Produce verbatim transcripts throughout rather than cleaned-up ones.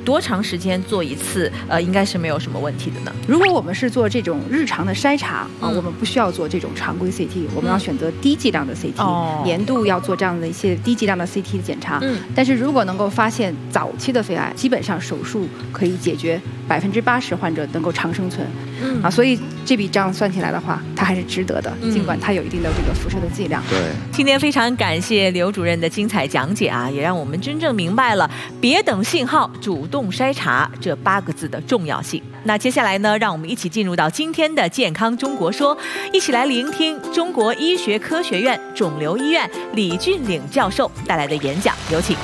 多长时间做一次？呃，应该是没有什么问题的呢。 如果我们是做这种日常的筛查啊、 嗯， 我们不需要做这种常规 C T，、嗯、我们要选择低剂量的 C T，、 哦、 年度要做这样的一些低剂量的 C T 的检查。嗯，但是如果能够发现早期的肺癌，基本上手术可以解决百分之八十患者能够长生存。嗯啊，所以这笔账算起来的话，它还是值得的，嗯、尽管它有一定的这个辐射的剂量。 对， 今天非常感谢刘主任的精彩讲解啊，也让我们真正明白了“别等信号，主动筛查”这八个字的重要性。那接下来呢，让我们一起进入到今天的健康中国说，一起来聆听中国医学科学院肿瘤医院李峻岭教授带来的演讲，有请。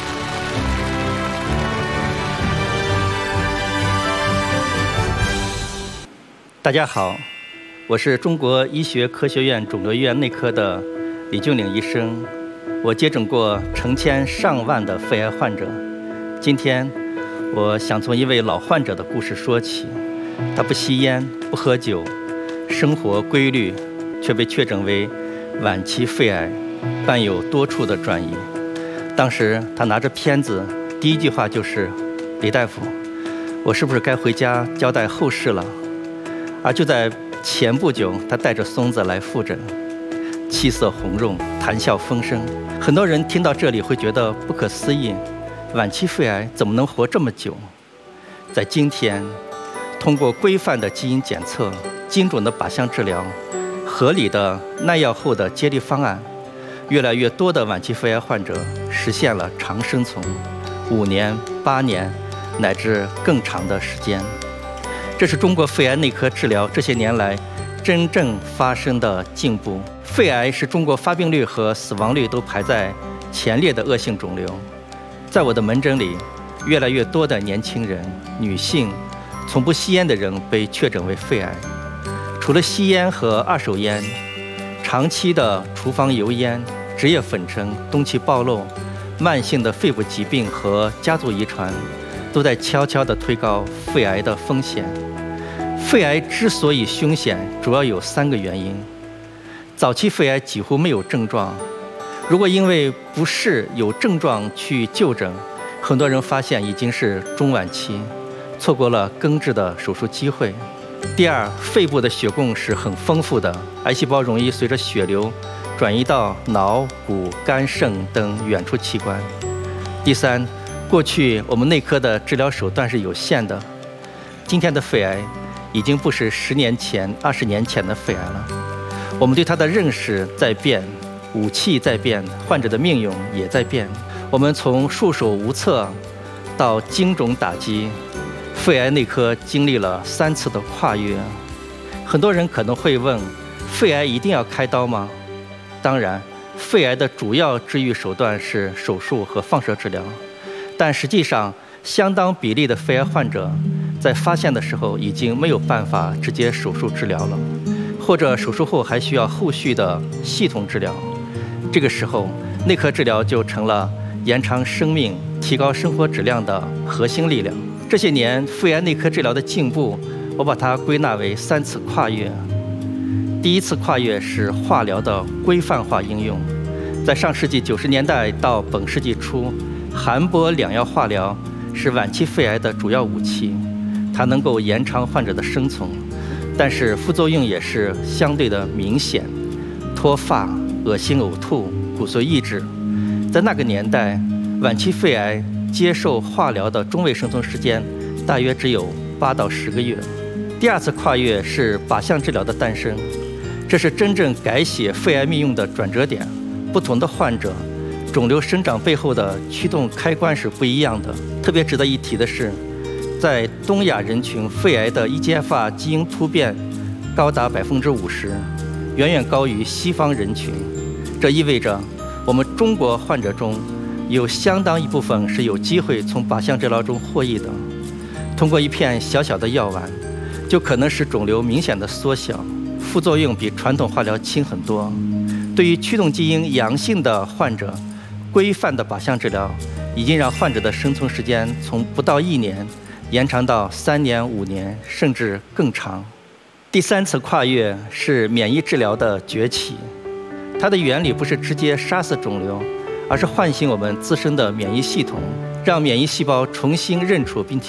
大家好，我是中国医学科学院肿瘤医院内科的李峻岭医生，我接诊过成千上万的肺癌患者。今天我想从一位老患者的故事说起，他不吸烟不喝酒，生活规律，却被确诊为晚期肺癌，伴有多处的转移。当时他拿着片子，第一句话就是：“李大夫，我是不是该回家交代后事了？”而就在前不久，他带着孙子来复诊，气色红润，谈笑风生。很多人听到这里会觉得不可思议，晚期肺癌怎么能活这么久？在今天，通过规范的基因检测、精准的靶向治疗、合理的耐药后的接力方案，越来越多的晚期肺癌患者实现了长生存，五年、八年乃至更长的时间。这是中国肺癌内科治疗这些年来真正发生的进步。肺癌是中国发病率和死亡率都排在前列的恶性肿瘤。在我的门诊里，越来越多的年轻人、女性、从不吸烟的人被确诊为肺癌。除了吸烟和二手烟，长期的厨房油烟、职业粉尘、氡气暴漏、慢性的肺部疾病和家族遗传，都在悄悄地推高肺癌的风险。肺癌之所以凶险，主要有三个原因。早期肺癌几乎没有症状，如果因为不适有症状去就诊，很多人发现已经是中晚期，错过了根治的手术机会。第二，肺部的血供是很丰富的，癌细胞容易随着血流转移到脑、骨、肝、肾等远处器官。第三，过去我们内科的治疗手段是有限的，今天的肺癌已经不是十年前、二十年前的肺癌了。我们对它的认识在变，武器在变，患者的命运也在变。我们从束手无策到精准打击，肺癌内科经历了三次的跨越。很多人可能会问，肺癌一定要开刀吗？当然，肺癌的主要治愈手段是手术和放射治疗。但实际上，相当比例的肺癌患者在发现的时候已经没有办法直接手术治疗了，或者手术后还需要后续的系统治疗。这个时候，内科治疗就成了延长生命、提高生活质量的核心力量。这些年，肺癌内科治疗的进步，我把它归纳为三次跨越。第一次跨越是化疗的规范化应用，在上世纪九十年代到本世纪初，韩波两药化疗是晚期肺癌的主要武器，它能够延长患者的生存，但是副作用也是相对的明显，脱发、恶心呕吐、骨髓抑制。在那个年代，晚期肺癌接受化疗的中位生存时间大约只有八到十个月。第二次跨越是靶向治疗的诞生，这是真正改写肺癌命运的转折点。不同的患者，肿瘤生长背后的驱动开关是不一样的。特别值得一提的是，在东亚人群，肺癌的 E G F R 基因突变高达百分之五十，远远高于西方人群。这意味着，我们中国患者中有相当一部分是有机会从靶向治疗中获益的。通过一片小小的药丸，就可能使肿瘤明显的缩小，副作用比传统化疗轻很多。对于驱动基因阳性的患者，规范的靶向治疗已经让患者的生存时间从不到一年延长到三年、五年，甚至更长。第三次跨越是免疫治疗的崛起，它的原理不是直接杀死肿瘤，而是唤醒我们自身的免疫系统，让免疫细胞重新认出并且